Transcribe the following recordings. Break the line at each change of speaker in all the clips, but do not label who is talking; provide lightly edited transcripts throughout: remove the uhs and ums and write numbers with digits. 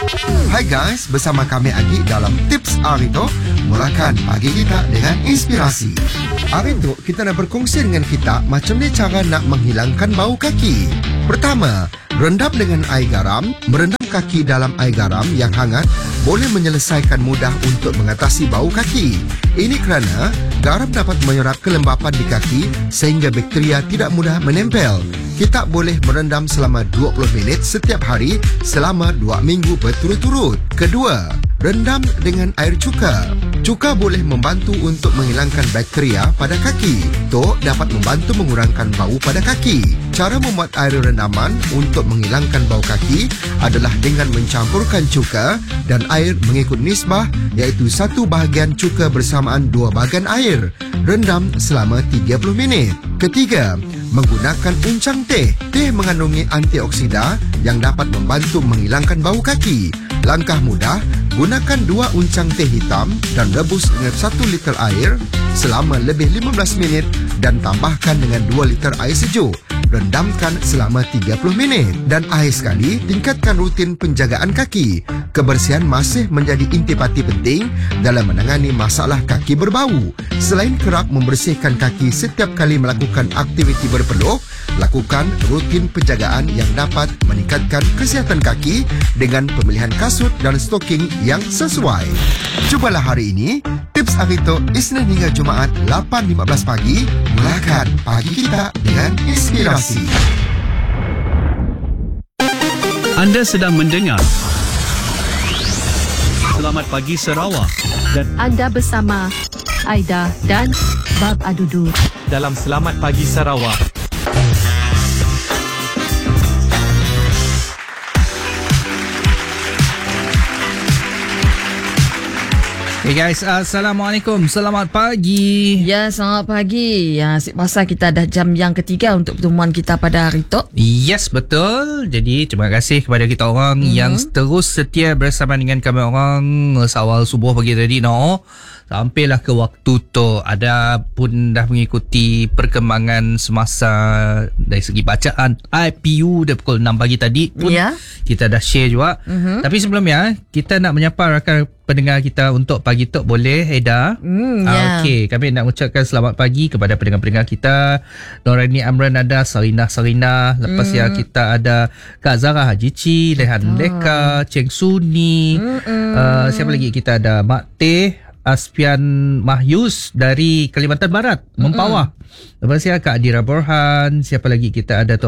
Hai guys, bersama kami Agi dalam Tips Arito. Mulakan pagi kita dengan inspirasi. Arito, kita nak berkongsi dengan kita macam ni cara nak menghilangkan bau kaki. Pertama, rendam dengan air garam. Merendam kaki dalam air garam yang hangat boleh menyelesaikan mudah untuk mengatasi bau kaki. Ini kerana garam dapat menyerap kelembapan di kaki sehingga bakteria tidak mudah menempel. Kita boleh merendam selama 20 minit setiap hari selama 2 minggu berturut-turut. Kedua, rendam dengan air cuka. Cuka boleh membantu untuk menghilangkan bakteria pada kaki. Tok dapat membantu mengurangkan bau pada kaki. Cara membuat air rendaman untuk menghilangkan bau kaki adalah dengan mencampurkan cuka dan air mengikut nisbah, iaitu 1 bahagian cuka bersamaan 2 bahagian air. Rendam selama 30 minit. Ketiga, menggunakan uncang teh. Teh mengandungi antioksida yang dapat membantu menghilangkan bau kaki. Langkah mudah, gunakan 2 uncang teh hitam dan rebus dengan 1 liter air selama lebih 15 minit dan tambahkan dengan 2 liter air sejuk. Rendamkan selama 30 minit. Dan akhir sekali, tingkatkan rutin penjagaan kaki. Kebersihan masih menjadi intipati penting dalam menangani masalah kaki berbau. Selain kerap membersihkan kaki setiap kali melakukan aktiviti berpeluh, lakukan rutin penjagaan yang dapat meningkatkan kesihatan kaki dengan pemilihan kasut dan stoking yang sesuai. Cubalah hari ini. Tips Arito Isnin hingga Jumaat 8.15 pagi. Mulakan pagi kita dengan inspirasi.
Anda sedang mendengar Selamat Pagi Sarawak dan
Anda bersama Aida dan Bab Adudu
dalam Selamat Pagi Sarawak.
Hey guys, Assalamualaikum. Selamat pagi.
Ya, selamat pagi. Pasal kita dah jam yang ketiga untuk pertemuan kita pada hari tu.
Yes, betul. Jadi terima kasih kepada kita orang yang terus setia bersama dengan kami orang seawal subuh pagi tadi. Sampailah ke waktu tu. Ada pun dah mengikuti perkembangan semasa dari segi bacaan IPU dari pukul 6 pagi tadi pun kita dah share juga. Tapi sebelumnya kita nak menyapa rakan pendengar kita untuk pagi tu, boleh Eda? Okey, kami nak ucapkan selamat pagi kepada pendengar-pendengar kita. Norani Amran ada, Sarina. Lepas ya kita ada Kak Zara Haji Ci, Lehan Leka, Cheng Suni. Siapa lagi kita ada? Mak Teh Aspian Mahyus dari Kalimantan Barat, Mempawah. Lepas ya Kak Adira Borhan. Siapa lagi kita ada tu?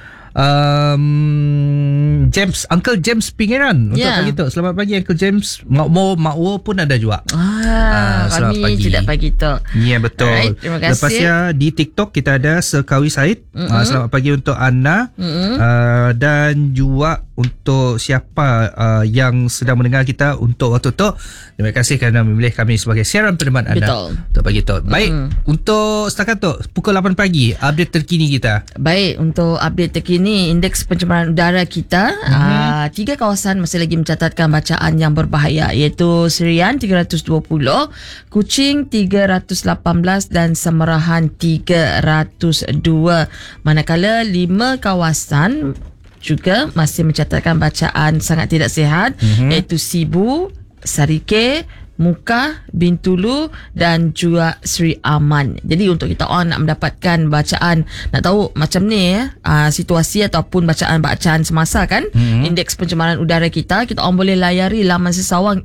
James, Uncle James Pingiran untuk pagi tu. Selamat pagi Uncle James. Makwo pun ada juga. Selamat pagi.
Tidak pagi tu.
Ya, betul.
Alright, terima kasih.
Lepas ya di TikTok kita ada Sekawi Said. Selamat pagi untuk Anna. Dan juga untuk siapa yang sedang mendengar kita untuk waktu tu, terima kasih kerana memilih kami sebagai siaran pendemat anda.
Betul.
Untuk pagi tu. Baik, untuk setakat tu pukul 8 pagi update terkini kita.
Baik, untuk update terkini indeks pencemaran udara kita, 3 kawasan masih lagi mencatatkan bacaan yang berbahaya, iaitu Serian 320, Kuching 318 dan Semerahan 302. Manakala 5 kawasan juga masih mencatatkan bacaan sangat tidak sihat, iaitu Sibu, Sarike, Muka, Bintulu dan juga Seri Aman. Jadi untuk kita orang nak mendapatkan bacaan, nak tahu macam ni situasi ataupun bacaan-bacaan semasa kan, indeks pencemaran udara kita orang boleh layari laman sesawang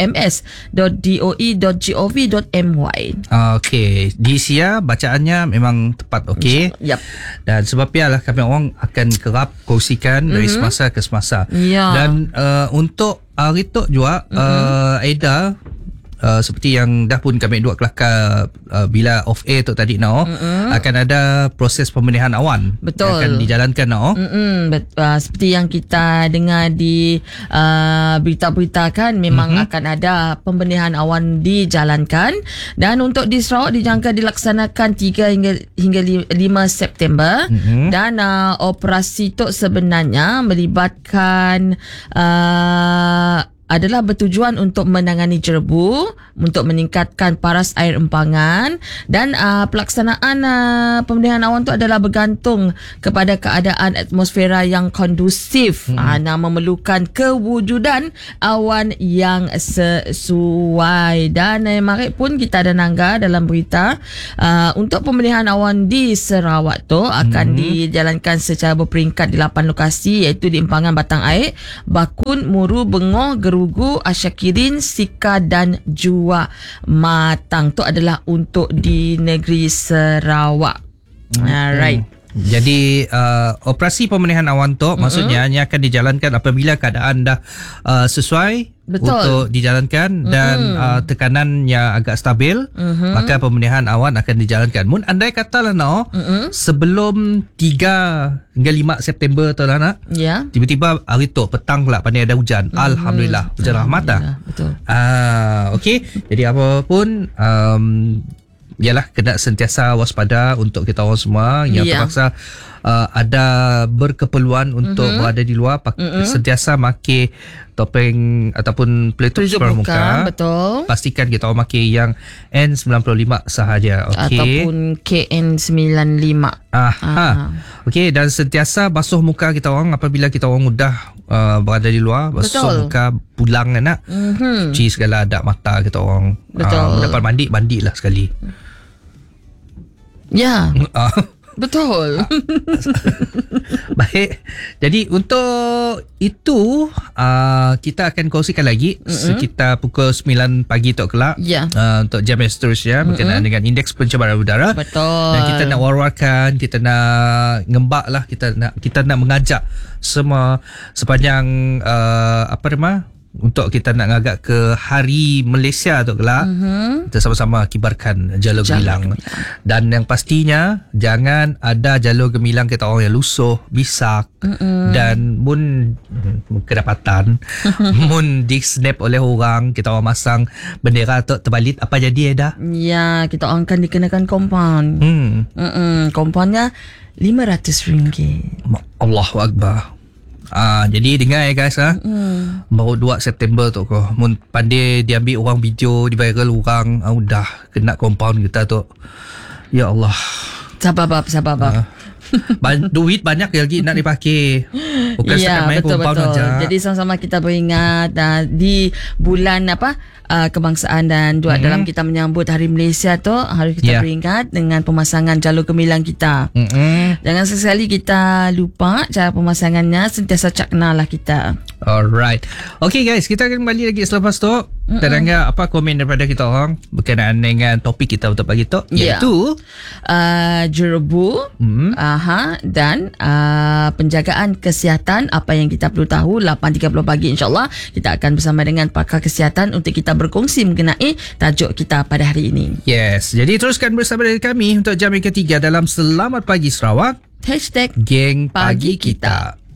eqms.doe.gov.my.
Okey, di Sia bacaannya memang tepat, okey.
Yep.
Dan sebab ialah kami orang akan kerap kongsikan dari semasa ke semasa. Dan untuk hari tu juga Aida, seperti yang dah pun kami dua kelakar bila off air tu tadi akan ada proses pembenihan awan.
Betul.
Yang akan dijalankan
seperti yang kita dengar di berita-berita kan, memang akan ada pembenihan awan dijalankan. Dan untuk di Sarawak dijangka dilaksanakan 3 hingga 5 September. Dan operasi tu sebenarnya melibatkan adalah bertujuan untuk menangani jerebu, untuk meningkatkan paras air empangan, dan pelaksanaan pemilihan awan tu adalah bergantung kepada keadaan atmosfera yang kondusif. Memerlukan kewujudan awan yang sesuai. Dan Marit pun kita ada nangga dalam berita untuk pemilihan awan di Sarawak tu akan dijalankan secara berperingkat di 8 lokasi, iaitu di empangan Batang Air, Bakun, Muru, Bengoh, Gerugu, Asyakirin, Sika dan Jua Matang. Tu adalah untuk di negeri Sarawak. Alright.
Jadi operasi pemilihan awan tu maksudnya hanya akan dijalankan apabila keadaan dah sesuai.
Betul.
Untuk dijalankan dan tekanan yang agak stabil, maka pemilihan awan akan dijalankan. Mun andai katalah sebelum 3 hingga 5 September tu lah nak.
Ya.
Tiba-tiba hari tu petang pula pandai ada hujan. Alhamdulillah, hujan rahmat dah.
Betul.
Okey. Jadi apa pun ialah kena sentiasa waspada untuk kita orang semua yang terpaksa ada berkeperluan untuk berada di luar, sentiasa pakai topeng ataupun pelitup muka.
Betul.
Pastikan kita orang pakai yang N95 sahaja. Okey.
Ataupun KN95.
Okey, dan sentiasa basuh muka kita orang apabila kita orang mudah berada di luar. Basuh muka pulang nak. Cuci segala adat mata kita orang.
Betul.
Dapat mandilah sekali.
Ya. Betul.
Baik. Jadi untuk itu kita akan kongsikan lagi sekitar pukul 9 pagi tu kelak.
Ya.
Untuk jam yang seterusnya berkenaan dengan indeks pencemaran udara.
Betul.
Dan kita nak war-warkan, kita nak ngembak lah, kita nak mengajak semua sepanjang untuk kita nak ngagak ke Hari Malaysia tu kelak, kita sama-sama kibarkan jalur gemilang. Dan yang pastinya jangan ada jalur gemilang kita orang yang lusuh, bisak dan mun kedapatan mun di-snap oleh orang, kita orang masang bendera tu terbalik, apa jadi dah?
Ya, kita orang akan dikenakan kompaun. Kompaunnya RM500.
Allahu Akbar. Jadi dengar ya guys, baru 2 September tu kau mun pandai diambil orang video, di viral orang, dah kena compound kita tu. Ya Allah.
Sabar bab.
Duit banyak lagi nak dipakai. Bukan setakat main compound aja.
Jadi sama-sama kita beringat di bulan kebangsaan dan juga dalam kita menyambut Hari Malaysia tu, harus kita beringat dengan pemasangan jalur gemilang kita. Jangan sekali kita lupa cara pemasangannya, sentiasa caknalah kita.
Alright. Okay guys, kita akan kembali lagi selepas tu. Terangga apa komen daripada kita orang berkenaan dengan topik kita untuk pagi tu, iaitu
jerebu dan penjagaan kesihatan, apa yang kita perlu tahu. 8.30 pagi insyaAllah kita akan bersama dengan pakar kesihatan untuk kita berkongsi mengenai tajuk kita pada hari ini.
Yes, jadi teruskan bersama dengan kami untuk jam yang ketiga dalam Selamat Pagi Sarawak.
#Geng
Pagi Kita.